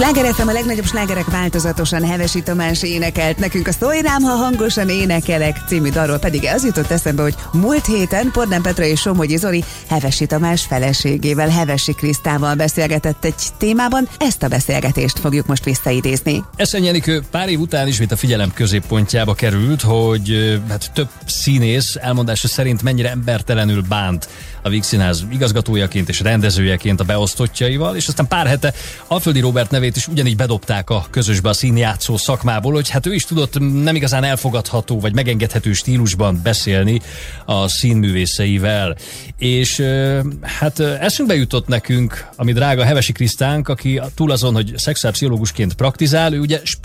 Sláger FM, a legnagyobb slágerek változatosan. Hevesi Tamás énekelt nekünk a Szólj rám, ha hangosan énekelek című dalról, pedig az jutott eszembe, hogy múlt héten Pordán Petra és Somogyi Zoli Hevesi Tamás feleségével, Hevesi Krisztával beszélgetett egy témában. Ezt a beszélgetést fogjuk most visszaidézni. Eszenyi Enikő pár év után ismét a figyelem középpontjába került, hogy több színész elmondása szerint mennyire embertelenül bánt a Víg Színház igazgatójaként és rendezőjeként a beosztottjaival, és aztán pár hete Alföldi Róbert nevét is ugyanígy bedobták a közösbe a színjátszó szakmából, hogy hát ő is tudott nem igazán elfogadható vagy megengedhető stílusban beszélni a színművészeivel. És hát eszünkbe jutott nekünk, ami drága Hevesi Krisztánk, aki túl azon, hogy szexuálpszichológusként praktizál, ő ugye